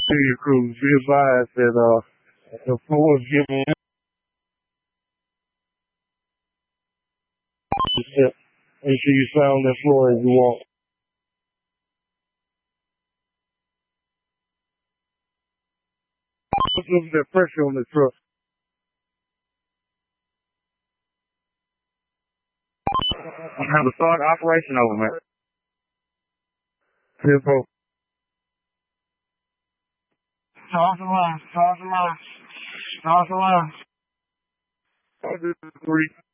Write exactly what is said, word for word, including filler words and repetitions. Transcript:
to your crews. Be advised that uh, the floor is giving in. Make sure you sound that floor as you walk. Look at that pressure on the truck. I have to start operation over, man. Tempo. Toss the line, toss the line, toss the line. Three.